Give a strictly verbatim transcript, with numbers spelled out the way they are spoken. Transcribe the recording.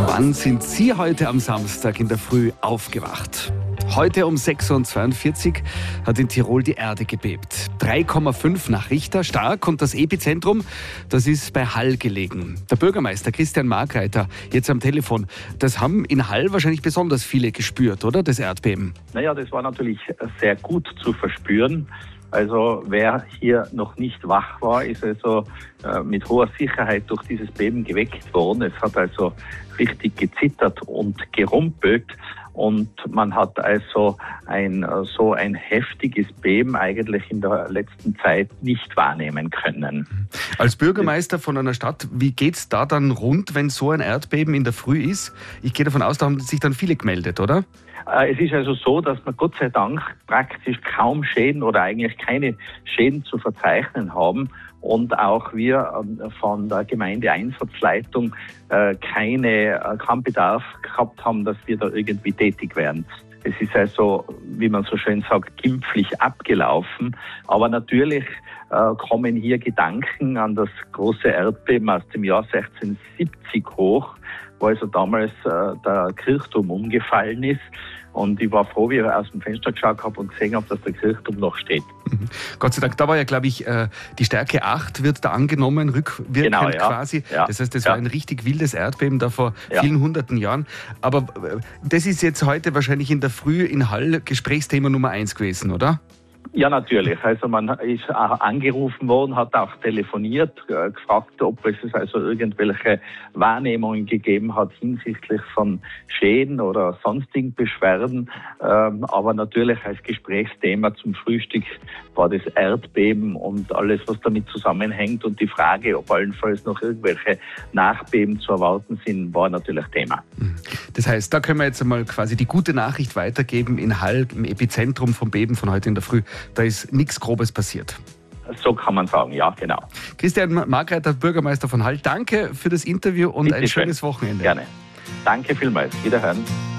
Wann sind Sie heute am Samstag in der Früh aufgewacht? Heute um sechs Uhr zweiundvierzig hat in Tirol die Erde gebebt. drei Komma fünf nach Richter, stark, und das Epizentrum, das ist bei Hall gelegen. Der Bürgermeister Christian Markreiter, jetzt am Telefon. Das haben in Hall wahrscheinlich besonders viele gespürt, oder, das Erdbeben? Naja, das war natürlich sehr gut zu verspüren. Also wer hier noch nicht wach war, ist also äh, mit hoher Sicherheit durch dieses Beben geweckt worden. Es hat also richtig gezittert und gerumpelt. Und man hat also ein so ein heftiges Beben eigentlich in der letzten Zeit nicht wahrnehmen können. Als Bürgermeister von einer Stadt, wie geht's da dann rund, wenn so ein Erdbeben in der Früh ist? Ich gehe davon aus, da haben sich dann viele gemeldet, oder? Es ist also so, dass wir Gott sei Dank praktisch kaum Schäden oder eigentlich keine Schäden zu verzeichnen haben und auch wir von der Gemeindeeinsatzleitung keine, keinen Bedarf gehabt haben, dass wir da irgendwie tätig werden. Es ist also, wie man so schön sagt, glimpflich abgelaufen. Aber natürlich äh, kommen hier Gedanken an das große Erdbeben aus dem Jahr sechzehnhundertsiebzig hoch, wo also damals äh, der Kirchturm umgefallen ist. Und ich war froh, wie ich aus dem Fenster geschaut habe und gesehen habe, dass der Kirchturm noch steht. Mhm. Gott sei Dank, da war ja, glaube ich, die Stärke acht wird da angenommen, rückwirkend genau, ja. quasi. Ja. Das heißt, das ja. war ein richtig wildes Erdbeben da vor ja. vielen hunderten Jahren. Aber das ist jetzt heute wahrscheinlich in der Früh in Hall Gesprächsthema Nummer eins gewesen, oder? Ja, natürlich. Also man ist auch angerufen worden, hat auch telefoniert, äh, gefragt, ob es also irgendwelche Wahrnehmungen gegeben hat hinsichtlich von Schäden oder sonstigen Beschwerden. Ähm, aber natürlich als Gesprächsthema zum Frühstück war das Erdbeben und alles, was damit zusammenhängt, und die Frage, ob allenfalls noch irgendwelche Nachbeben zu erwarten sind, war natürlich Thema. Das heißt, da können wir jetzt einmal quasi die gute Nachricht weitergeben in Hall, im Epizentrum vom Beben von heute in der Früh. Da ist nichts Grobes passiert. So kann man sagen, ja, genau. Christian Markreiter, Bürgermeister von Hall, danke für das Interview und Bitte ein schönes schön. Wochenende. Gerne. Danke vielmals. Wiederhören.